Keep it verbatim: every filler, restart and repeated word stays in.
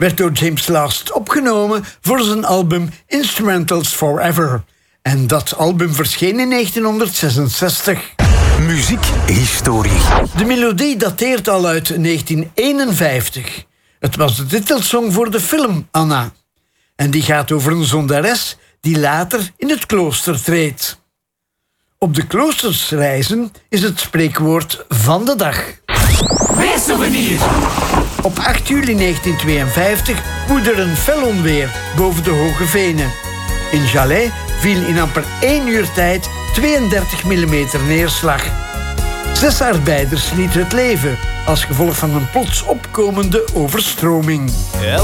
werd door James Last opgenomen voor zijn album Instrumentals Forever. En dat album verscheen in negentienhonderdzesenzestig. Muziekhistorie. De melodie dateert al uit negentien eenenvijftig. Het was de titelsong voor de film Anna. En die gaat over een zondares die later in het klooster treedt. Op de kloostersreizen is het spreekwoord van de dag. Weersouvenir. Op acht juli negentien tweeënvijftig woedde er een fel onweer boven de Hoge Venen. In Jalais viel in amper één uur tijd tweeëndertig millimeter neerslag. Zes arbeiders lieten het leven als gevolg van een plots opkomende overstroming.